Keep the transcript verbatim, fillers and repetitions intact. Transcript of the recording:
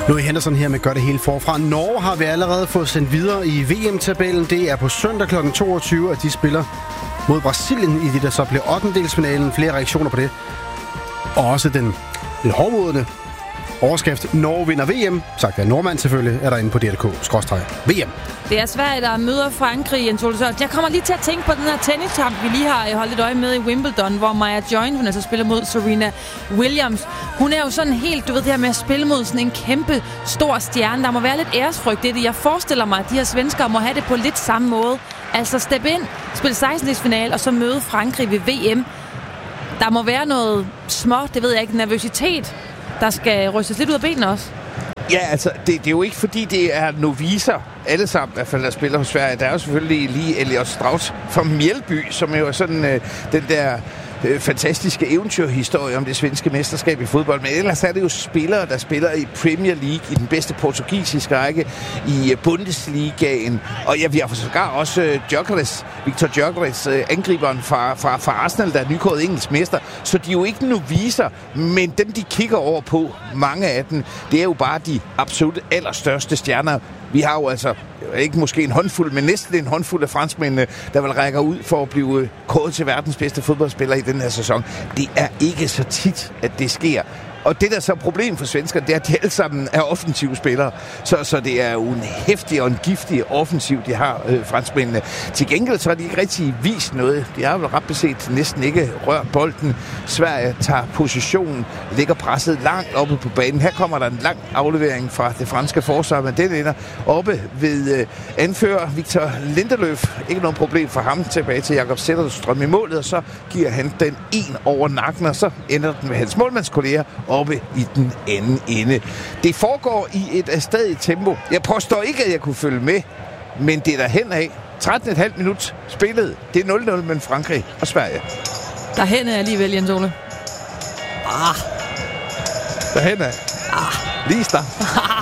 Louis Henderson her med Gør det hele forfra. Norge har vi allerede fået sendt videre i V M-tabellen. Det er på søndag klokken toogtyve, at de spiller mod Brasilien i det, der så bliver ottendedelsfinalen. Flere reaktioner på det. Og også den lidt hårdmodende overskrift: Norge vinder V M. Sagt af nordmand selvfølgelig, er der inde på D R K skråstreg V M. Det er Sverige, der møder Frankrig, Jens Ole Sørensen. Jeg kommer lige til at tænke på den her tenniskamp, vi lige har holdt et øje med i Wimbledon, hvor Maja Join, hun altså spiller mod Serena Williams. Hun er jo sådan helt, du ved det her med at spille mod sådan en kæmpe stor stjerne. Der må være lidt æresfrygt i det. Jeg forestiller mig, at de her svenskere må have det på lidt samme måde. Altså step ind, spille sekstendedelsfinale og så møde Frankrig ved V M. Der må være noget små, det ved jeg ikke, nervøsitet, der skal rystes lidt ud af benene også. Ja, altså, det, det er jo ikke fordi, det er novicer, alle sammen, i hvert fald, der spiller hos Sverige. Der er jo selvfølgelig lige Elliot Strauss fra Mjællby, som er jo sådan øh, den der øh, fantastiske eventyrhistorie om det svenske mesterskab i fodbold. Men ellers er det jo spillere, der spiller i Premier League, i den bedste portugisiske række, i øh, Bundesligaen. Og ja, vi har for sågar også øh, Gyökeres, Victor Gyökeres, øh, angriberen fra, fra, fra Arsenal, der er nykåret engelsk mester. Så de er jo ikke novicer, men dem, de kigger over på, mange af dem, det er jo bare de absolut allerstørste stjerner. Vi har jo altså ikke måske en håndfuld, men næsten en håndfuld af franskmændene, der vil række ud for at blive kåret til verdens bedste fodboldspiller i den her sæson. Det er ikke så tit, at det sker. Og det, der så er problem for svenskerne, det er, at de alle sammen er offensive spillere. Så, så det er jo en hæftig og en giftig offensiv, de har, øh, franskmændene. Til gengæld så har de ikke rigtig vist noget. De har vel ret beset næsten ikke rørt bolden. Sverige tager positionen, ligger presset langt oppe på banen. Her kommer der en lang aflevering fra det franske forsvar, men det ender oppe ved øh, anfører Victor Lindelöf. Ikke noget problem for ham. Tilbage til Jakob Zetterstrøm i målet, og så giver han den en over nakken, og så ender den med hans målmandskolleger oppe i den anden ende. Det foregår i et stadigt tempo. Jeg påstår ikke, at jeg kunne følge med, men det er der hen af. tretten komma fem minut spillet. Det er nul nul mellem Frankrig og Sverige. Der hen er alligevel, Jens Ole. Ah. Der hen af. Ah. Lige start.